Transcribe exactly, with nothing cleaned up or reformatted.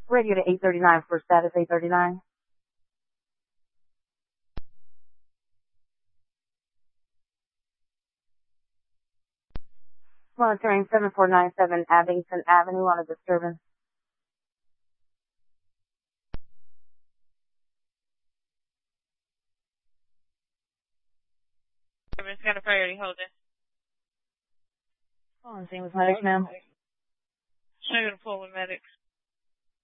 Radio to eight thirty-nine for status eight thirty-nine. Monitoring seven four nine seven Abington Avenue on a disturbance. It's got a priority, hold it. Calling James Medics, ma'am. Show you the full with medics.